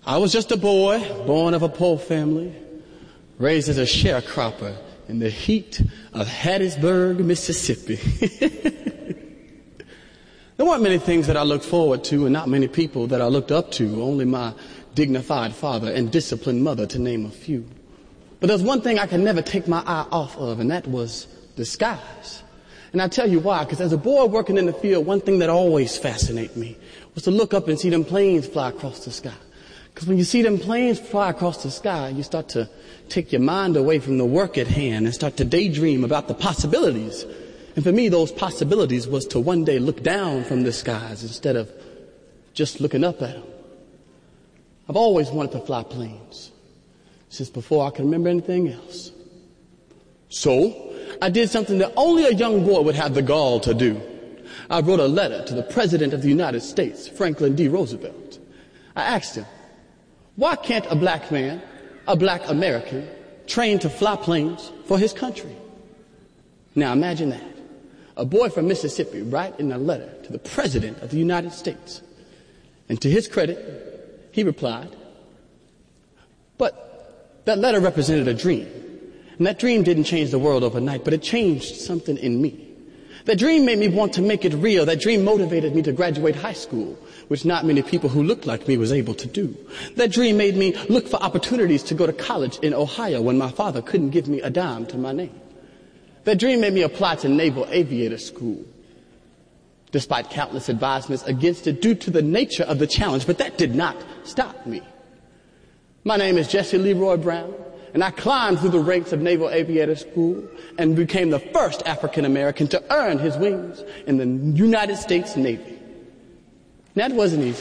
I was just a boy, born of a poor family, raised as a sharecropper in the heat of Hattiesburg, Mississippi. There weren't many things that I looked forward to and not many people that I looked up to, only my dignified father and disciplined mother, to name a few. But there's one thing I could never take my eye off of, and that was the skies. And I'll tell you why, because as a boy working in the field, one thing that always fascinated me was to look up and see them planes fly across the sky. Because when you see them planes fly across the sky, you start to take your mind away from the work at hand and start to daydream about the possibilities. And for me, those possibilities was to one day look down from the skies instead of just looking up at them. I've always wanted to fly planes since before I can remember anything else. So I did something that only a young boy would have the gall to do. I wrote a letter to the President of the United States, Franklin D. Roosevelt. I asked him, why can't a black man, a black American, train to fly planes for his country? Now imagine that. A boy from Mississippi writing a letter to the President of the United States. And to his credit, he replied, but that letter represented a dream. And that dream didn't change the world overnight, but it changed something in me. That dream made me want to make it real. That dream motivated me to graduate high school, which not many people who looked like me was able to do. That dream made me look for opportunities to go to college in Ohio when my father couldn't give me a dime to my name. That dream made me apply to Naval Aviator School, despite countless advisements against it due to the nature of the challenge, but that did not stop me. My name is Jesse Leroy Brown, and I climbed through the ranks of Naval Aviator School and became the first African American to earn his wings in the United States Navy. That wasn't easy.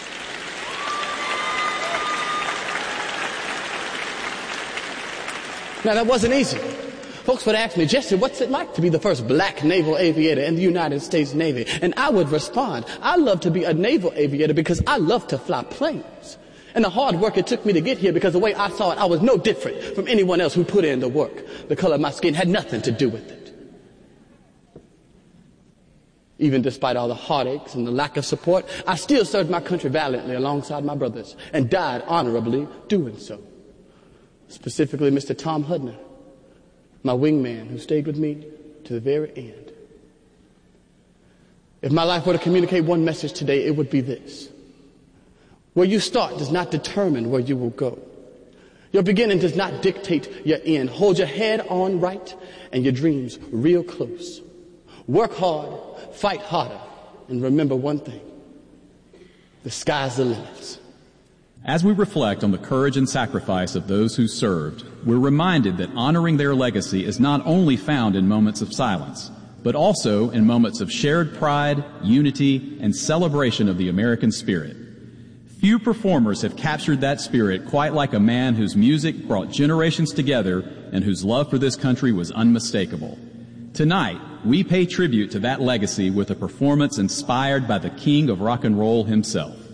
Now, that wasn't easy. Folks would ask me, Jesse, what's it like to be the first black naval aviator in the United States Navy? And I would respond, I love to be a naval aviator because I love to fly planes. And the hard work it took me to get here, because the way I saw it, I was no different from anyone else who put in the work. The color of my skin had nothing to do with it. Even despite all the heartaches and the lack of support, I still served my country valiantly alongside my brothers and died honorably doing so. Specifically, Mr. Tom Hudner, my wingman who stayed with me to the very end. If my life were to communicate one message today, it would be this. Where you start does not determine where you will go. Your beginning does not dictate your end. Hold your head on right and your dreams real close. Work hard, fight harder, and remember one thing. The sky's the limit. As we reflect on the courage and sacrifice of those who served, we're reminded that honoring their legacy is not only found in moments of silence, but also in moments of shared pride, unity, and celebration of the American spirit. Few performers have captured that spirit quite like a man whose music brought generations together and whose love for this country was unmistakable. Tonight, we pay tribute to that legacy with a performance inspired by the king of rock and roll himself.